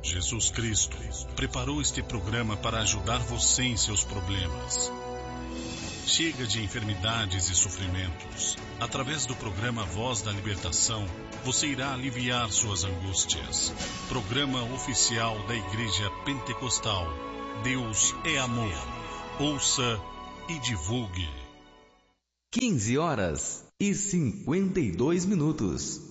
Jesus Cristo preparou este programa para ajudar você em seus problemas. Chega de enfermidades e sofrimentos. Através do programa Voz da Libertação, você irá aliviar suas angústias. Programa oficial da Igreja Pentecostal. Deus é amor. Ouça e divulgue. 15 horas e 52 minutos.